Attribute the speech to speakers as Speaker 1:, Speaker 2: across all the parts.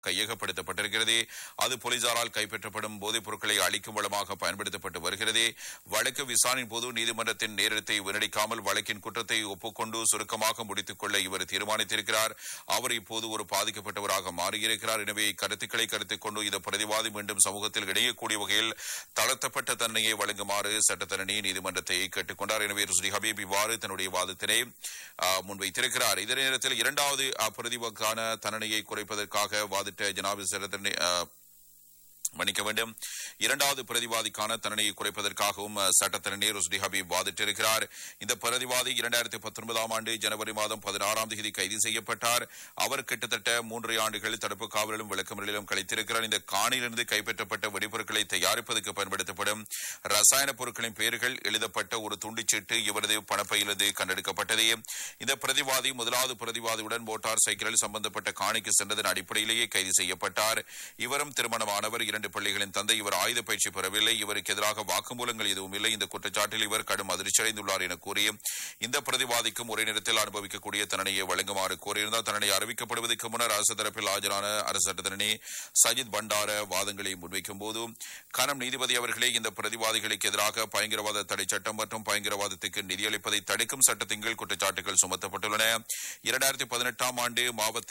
Speaker 1: கையகப்படுத்தப்பட்டிருக்கிறது. அது போலீசாரால் கைப்பற்றப்படும் போதைப் பொருட்களை அளிக்கும் வளமாக பயன்படுத்தப்பட்டு வருகிறது. வழக்கு விசாரணையின் போது நீதிமன்றத்தின் நேரத்தை வீணடிக்காமல் வழக்கின் குற்றத்தை ஒப்புக்கொண்டு சுருக்கமாக முடித்துக் கொள்ள இவர் தீர்மானித்திருக்கிறார். அவர் இப்போது ஒரு பாதிக்கப்பட்டவராக மாறியிருக்கிறார். எனவே கருத்துக்களை கருத்தில் கொண்டு இந்த பிரதிவாதி மீண்டும் சமூகத்தில் இணையக்கூடிய வகையில் தளர்த்தப்பட்ட தண்டனையை வழங்குமாறு சட்டத்தரணி நீதிமன்றத்தை கேட்டுக் கொண்டார். எனவே ருஸ்டி ஹபீப் இவ்வாறு தன்னுடைய வாதத்தினை முன்வைத்திருக்கிறார். இதே நேரத்தில் இரண்டாவது பிரதிவாதிக்கான தண்டனையை குறைப்பதற்காக வாதிட்ட ஜனாபி சட்டத்தரணி மன்னிக்க வேண்டும், இரண்டாவது பிரதிவாதிக்கான தண்டனையை குறைப்பதற்காகவும் சட்டத்தரணி ருஸ்டி ஹபீப் வாதிட்டிருக்கிறார். இந்த பிரதிவாதி 2019 ஆண்டு ஜனவரி மாதம் 16ஆம் தேதி கைது செய்யப்பட்டார். அவர் கிட்டத்தட்ட 3 ஆண்டுகள் தடுப்பு காவலிலும் விளக்கமறியலிலும் கழித்திருக்கிறார். இந்த காணியிலிருந்து கைப்பற்றப்பட்ட வெடிப்பொருட்களை தயாரிப்பதற்கு பயன்படுத்தப்படும் ரசாயன பொருட்களின் பெயர்கள் எழுதப்பட்ட ஒரு துண்டிச்சீட்டு இவரது பணப்பையிலிருந்து கண்டெடுக்கப்பட்டது. இந்த பிரதிவாதி முதலாவது பிரதிவாதியுடன் மோட்டார் சைக்கிளில் சம்பந்தப்பட்ட காணிக்கு சென்றதன் அடிப்படையிலேயே கைது செய்யப்பட்டார். இவரும் திருமணமானவர், 2 பிள்ளைகளின் தந்தை. இவர் ஆயுத பயிற்சி பெறவில்லை. இவருக்கு எதிராக வாக்குமூலங்கள் எதுவும் இல்லை. இந்த குற்றச்சாட்டில் இவர் கடும் அதிர்ச்சியடைந்துள்ளார் என கூறி இந்த பிரதிவாதிக்கும் ஒரே நேரத்தில் அனுபவிக்கக்கூடிய தண்டனையை வழங்குமாறு கோரியிருந்தார். தண்டனை அறிவிக்கப்படுவதற்கு முன்னர் அரசு தரப்பில் ஆஜரான அரசு சட்டத்தரணி சஜித் பண்டார வாதங்களை முன்வைக்கும் போது கனம் நீதிபதி அவர்களே, இந்த பிரதிவாதிகளுக்கு எதிராக பயங்கரவாத தடை சட்டம் மற்றும் பயங்கரவாதத்துக்கு நிதியளிப்பதை தடுக்கும் சட்டத்தின் கீழ் குற்றச்சாட்டுகள் சுமத்தப்பட்டுள்ளன. 2018ஆம் ஆண்டு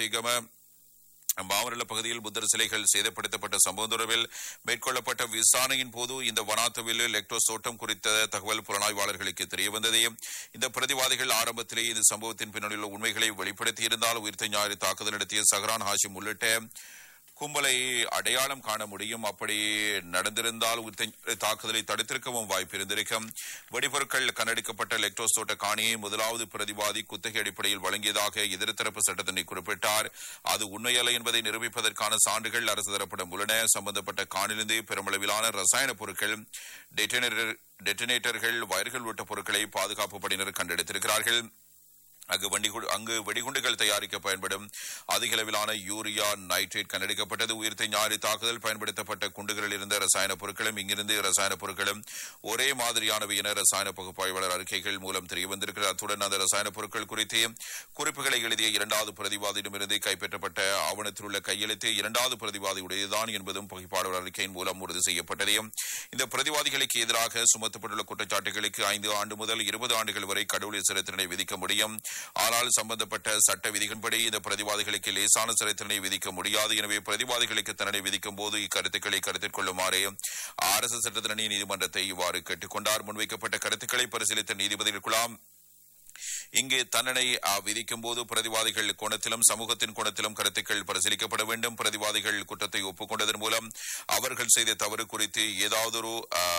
Speaker 1: மாவரல பகுதியில் புத்தர் சிலைகள் சேதப்படுத்தப்பட்ட சம்பவம் தொடர்பில் மேற்கொள்ளப்பட்ட விசாரணையின் போது இந்த வனாத்தவில் லெக்டோஸ் தோட்டம் குறித்த தகவல் புலனாய்வாளர்களுக்கு தெரியவந்தது. இந்த பிரதிவாதிகள் ஆரம்பத்திலேயே இந்த சம்பவத்தின் பின்னணியில் உண்மைகளை வெளிப்படுத்தியிருந்தால் உயிர்த்த ஞாயிறு தாக்குதல் நடத்திய சஹரான் ஹாஷிம் உள்ளிட்ட கும்பலை அடையாளம் காண முடியும். அப்படி நடந்திருந்தால் தாக்குதலை தடுத்திருக்கவும் வாய்ப்பு இருந்திருக்கும். வெடிபொருட்கள் கண்டெடுக்கப்பட்ட லெக்டோஸ் தோட்ட காணியை முதலாவது பிரதிவாதி குத்தகை அடிப்படையில் வழங்கியதாக எதிர்த்தரப்பு சட்டத்தினை குறிப்பிட்டார். அது உண்மையல்ல என்பதை நிரூபிப்பதற்கான சான்றுகள் அரசு தரப்பிடம் உள்ளன. சம்பந்தப்பட்ட காணிலிருந்து பெருமளவிலான ரசாயன பொருட்கள், டெட்டனேட்டர்கள், வயர்கள் உள்ளிட்ட பொருட்களை பாதுகாப்பு படையினர் கண்டெடுத்திருக்கிறார்கள். அங்கு வெடிகுண்டுகள் தயாரிக்க பயன்படும் அதிக அளவிலான யூரியா நைட்ரேட் கண்டெடுக்கப்பட்டது. உயிர்த்த ஞாயிறு தாக்குதல் பயன்படுத்தப்பட்ட குண்டுகளில் இருந்த ரசாயன பொருட்களும் இங்கிருந்து ரசாயன பொருட்களும் ஒரே மாதிரியானவை என ரசாயன பகுப்பாய்வாளர் அறிக்கைகள் மூலம் தெரியவந்திருக்கிறது. அத்துடன் அந்த ரசாயன பொருட்கள் குறித்து குறிப்புகளை எழுதிய இரண்டாவது பிரதிவாதியிடமிருந்து கைப்பற்றப்பட்ட ஆவணத்தில் உள்ள கையெழுத்து இரண்டாவது பிரதிவாதியுடையதுதான் என்பதும் பகுப்பாய்வாளர் அறிக்கையின் மூலம் உறுதி செய்யப்பட்டது. இந்த பிரதிவாதிகளுக்கு எதிராக சுமத்தப்பட்டுள்ள குற்றச்சாட்டுகளுக்கு 5 ஆண்டு முதல் 20 ஆண்டுகள் வரை கடூழிய சிறை தண்டனை விதிக்க முடியும். ஆனால் சம்பந்தப்பட்ட சட்ட விதிகளின்படி இந்த பிரதிவாதிகளுக்கு லேசான சிறை தண்டனை விதிக்க முடியாது. எனவே பிரதிவாதிகளுக்கு தண்டனை விதிக்கும் போது இக்கருத்துக்களை கருத்தில் கொள்ளுமாறு அரசு சட்டத்தரணி நீதிமன்றத்தை இவ்வாறு கேட்டுக் கொண்டார். முன்வைக்கப்பட்ட கருத்துக்களை பரிசீலித்த நீதிபதிகள் குழாம் இங்கு தண்டனை விதிக்கும் போது பிரதிவாதிகள் கோணத்திலும் சமூகத்தின் கோணத்திலும் கருத்துக்கள் பரிசீலிக்கப்பட வேண்டும். பிரதிவாதிகள் குற்றத்தை ஒப்புக்கொண்டதன் மூலம் அவர்கள் செய்த தவறு குறித்து ஏதாவதொரு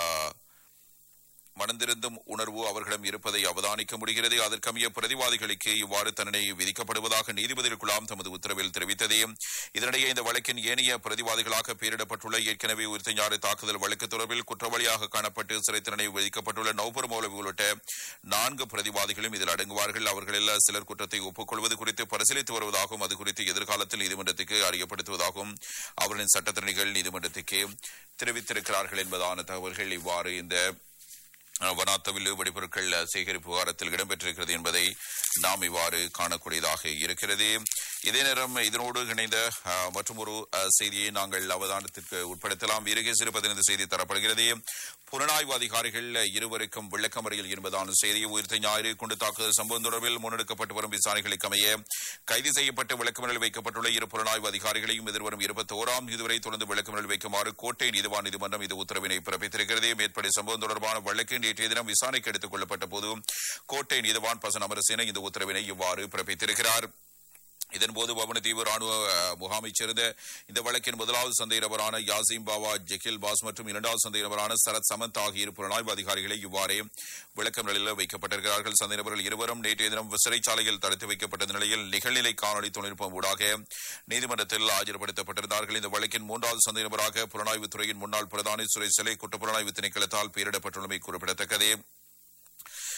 Speaker 1: மனந்திருந்தும் உணர்வு அவர்களிடம் இருப்பதை அவதானிக்க முடிகிறது. அதற்கமைய பிரதிவாதிகளுக்கு இவ்வாறு தண்டனை விதிக்கப்படுவதாக நீதிபதிகள் குழாம் தமது உத்தரவில் தெரிவித்தது. இதனிடையே இந்த வழக்கின் ஏனைய பிரதிவாதிகளாக பெயரிடப்பட்டுள்ள ஏற்கனவே உயிர்த்த ஞாயிறு தாக்குதல் வழக்கு தொடர்பில் குற்றவாளியாக காணப்பட்டு சிறை தண்டனை விதிக்கப்பட்டுள்ள நௌபர் மௌலவி உள்ளிட்ட 4 பிரதிவாதிகளும் இதில் அடங்குவார்கள். அவர்களில் சிலர் குற்றத்தை ஒப்புக்கொள்வது குறித்து பரிசீலித்து வருவதாகவும் அது குறித்து எதிர்காலத்தில் நீதிமன்றத்துக்கு அறியப்படுத்துவதாகவும் அவர்களின் சட்டத்தரணிகள் நீதிமன்றத்துக்கு தெரிவித்திருக்கிறார்கள் என்பதான தகவல்கள் இவ்வாறு இந்த வனாத்தவில் வெடிபொருட்கள் சேகரிப்பு விவகாரத்தில் இடம்பெற்றிருக்கிறது என்பதை நாம் இவ்வாறு காணக்கூடியதாக இருக்கிறது. இதே நேரம் இதனோடு இணைந்த மற்றொரு செய்தியை நாங்கள் அவதானத்திற்கு உட்படுத்தலாம். வீரகேசரி 15 செய்தி தரப்படுகிறது. புலனாய்வு அதிகாரிகள் இருவருக்கும் விளக்கமறியல் என்பதான செய்தியை உயிர்த்த ஞாயிறு குண்டு தாக்குதல் சம்பவம் தொடர்பில் முன்னெடுக்கப்பட்டு வரும் விசாரணைகளுக்கு அமைய கைது செய்யப்பட்டு விளக்கமறியல் வைக்கப்பட்டுள்ள 2 புலனாய்வு அதிகாரிகளையும் எதிர்வரும் 21ஆம் தேதி வரை தொடர்ந்து விளக்கமறியல் வைக்குமாறு கோட்டை நீதிவான் நீதிமன்றம் இந்த உத்தரவினை பிறப்பித்திருக்கிறது. மேற்படி சம்பவம் தொடர்பான வழக்கு நேற்றைய தினம் விசாரணைக்கு எடுத்துக் கொள்ளப்பட்ட போது கோட்டை நீதிவான் பசன் அமரசேன இந்த உத்தரவினை இவ்வாறு பிறப்பித்திருக்கிறார். இதன்போது வவுனதீவு ராணுவ முகாமைச் சேர்ந்த இந்த வழக்கின் முதலாவது சந்தேக நபரான யாசிம் பாவா, ஜெகில் பாஸ் மற்றும் 2வது சந்தேக நபரான சரத் சமந்த் ஆகிய 2 புலனாய்வு அதிகாரிகளை இவ்வாறே விளக்கமறியலில் வைக்கப்பட்டிருக்கிறார்கள். சந்தேக நபர்கள் இருவரும் நேற்றைய தினம் சிறைச்சாலையில் தடுத்து வைக்கப்பட்ட நிலையில் நிகழ்நிலை காணொலி தொழில்நுட்பம் ஊடாக நீதிமன்றத்தில் ஆஜர்படுத்தப்பட்டிருந்தார்கள். இந்த வழக்கின் 3வது சந்தேக நபராக புலனாய்வுத் துறையின் முன்னாள் பிரதானி சுரேஷ் சிலை குற்ற புலனாய்வு திணைக்களத்தால் பெயரிடப்பட்டுள்ளமை குறிப்பிடத்தக்கது.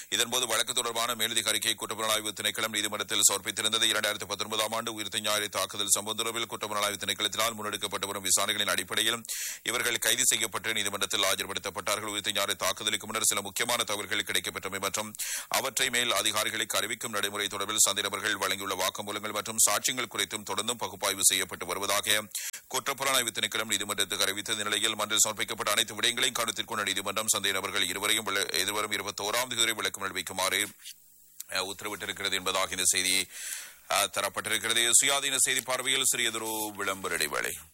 Speaker 1: இதன்போது வழக்கு தொடர்பான மேலதிக அறிக்கை குற்றப்புலனாய்வு திணைக்களம் நீதிமன்றத்தில் சமர்ப்பித்திருந்தது. 2019 ஆண்டு உயிர்த்த ஞாயிறு தாக்குதல் சம்பவம் தொடர்பில் குற்றப்புலனாய்வு திணைக்களத்தினால் முன்னெடுக்கப்பட்டு வரும் விசாரணைகளின் அடிப்படையில் இவர்கள் கைது செய்யப்பட்டு நீதிமன்றத்தில் ஆஜர்படுத்தப்பட்டார்கள். உயிர்த்த ஞாயிறு தாக்குதலுக்கு முன்னர் சில முக்கியமான தகவல்கள் கிடைக்கப்பெற்றமை மற்றும் அவற்றை மேல் அதிகாரிகளுக்கு அறிவிக்கும் நடைமுறை தொடர்பில் சந்தேகநபர்கள் வழங்கியுள்ள வாக்குமூலங்கள் மற்றும் சாட்சியங்கள் குறித்தும் தொடர்ந்தும் பகுப்பாய்வு செய்யப்பட்டு வருவதாக குற்றப்புலனாய்வு திணைக்களம் நீதிமன்றத்துக்கு அறிவித்த நிலையில் மன்றில் சமர்ப்பிக்கப்பட்ட அனைத்து விடயங்களையும் கருத்தில் கொண்ட நீதிமன்றம் சந்தேகநபர்கள் இருவரையும் எதிர்வரும் 21ஆம் தேதி விளக்கம் அளிக்குமாறு உத்தரவிட்டிருக்கிறது என்பதாக இந்த செய்தி தரப்பட்டிருக்கிறது. சுயாதீன செய்தி பார்வையில் சிறியதொரு விளம்பர இடைவேளை.